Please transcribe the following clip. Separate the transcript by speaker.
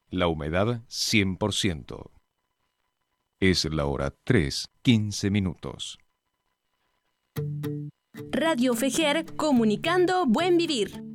Speaker 1: La humedad 100%. Es la hora 3:15.
Speaker 2: Radio Fejer, comunicando buen vivir.